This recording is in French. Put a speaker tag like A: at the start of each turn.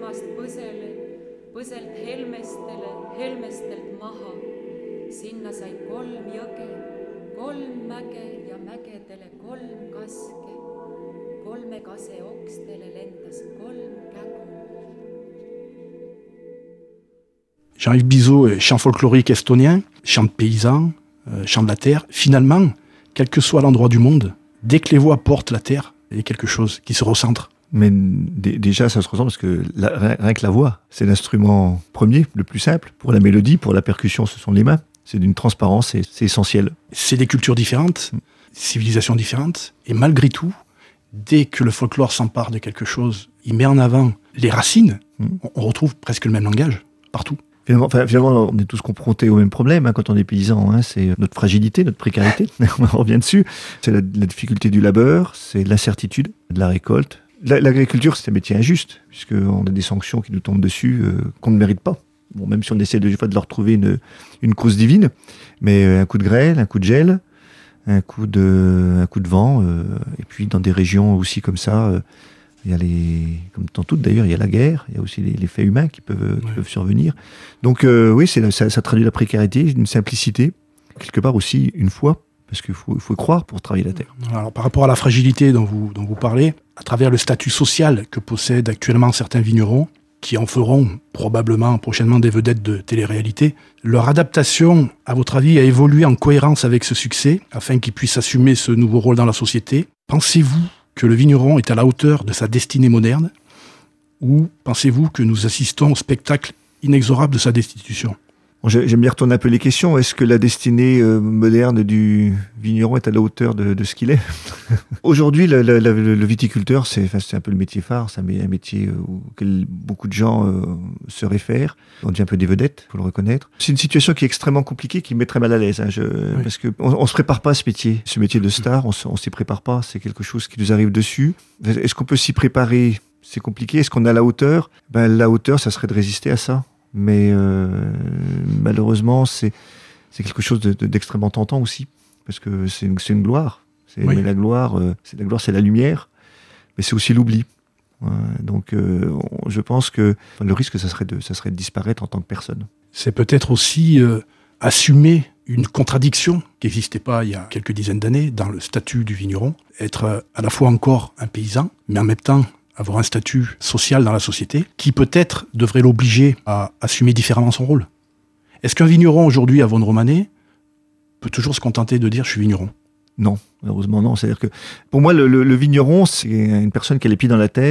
A: silmast põsele, põselt helmestele, helmestelt maha. Sinna sai 3 jõge, 3 mäge ja mägedele 3 kaske. 3 kase okstele lendas 3 kägu.
B: Jean-Yves Bizot, chant folklorique estonien, chant de paysan, chant de la terre. Finalement, quel que soit l'endroit du monde, dès que les voix portent la terre, il y a quelque chose qui se recentre.
C: Mais déjà, ça se ressent parce que rien que la voix, c'est l'instrument premier, le plus simple. Pour la mélodie, pour la percussion, ce sont les mains. C'est d'une transparence, c'est essentiel.
B: C'est des cultures différentes, civilisations différentes, et malgré tout, dès que le folklore s'empare de quelque chose, il met en avant les racines, on retrouve presque le même langage, partout.
C: Finalement, on est tous confrontés au même problème quand on est paysan. C'est notre fragilité, notre précarité. On revient dessus. C'est la difficulté du labeur, c'est l'incertitude de la récolte. L'agriculture, c'est un métier injuste, puisqu'on a des sanctions qui nous tombent dessus qu'on ne mérite pas. Bon, même si on essaie de leur trouver une cause divine, mais un coup de grêle, un coup de gel, un coup de vent, et puis dans des régions aussi comme ça, il y a comme dans toutes d'ailleurs, il y a la guerre, il y a aussi les faits humains qui peuvent survenir. Donc oui, ça traduit la précarité, une simplicité, quelque part aussi une foi, parce qu'il faut croire pour travailler la terre.
B: Alors par rapport à la fragilité dont vous parlez, à travers le statut social que possèdent actuellement certains vignerons, qui en feront probablement prochainement des vedettes de télé-réalité, leur adaptation, à votre avis, a évolué en cohérence avec ce succès, afin qu'ils puissent assumer ce nouveau rôle dans la société. Pensez-vous que le vigneron est à la hauteur de sa destinée moderne, ou pensez-vous que nous assistons au spectacle inexorable de sa destitution ?
C: J'aime bien retourner un peu les questions. Est-ce que la destinée moderne du vigneron est à la hauteur de ce qu'il est ? Aujourd'hui, le viticulteur, c'est un peu le métier phare. C'est un métier auquel beaucoup de gens se réfèrent. On devient un peu des vedettes, il faut le reconnaître. C'est une situation qui est extrêmement compliquée, qui me met très mal à l'aise. Oui. Parce qu'on ne se prépare pas à ce métier de star. On s'y prépare pas. C'est quelque chose qui nous arrive dessus. Est-ce qu'on peut s'y préparer ? C'est compliqué. Est-ce qu'on a la hauteur ? La hauteur, ça serait de résister à ça. Mais malheureusement, c'est quelque chose d'extrêmement tentant aussi, parce que c'est une gloire. Mais la gloire, c'est la lumière, mais c'est aussi l'oubli. Donc, je pense que le risque, ça serait de disparaître en tant que personne.
B: C'est peut-être aussi assumer une contradiction qui n'existait pas il y a quelques dizaines d'années dans le statut du vigneron, être à la fois encore un paysan, mais en même temps avoir un statut social dans la société, qui peut-être devrait l'obliger à assumer différemment son rôle. Est-ce qu'un vigneron aujourd'hui à Vosne-Romanée peut toujours se contenter de dire « je suis vigneron » ?
C: Non, malheureusement non. C'est-à-dire que pour moi, le vigneron, c'est une personne qui a les pieds dans la terre,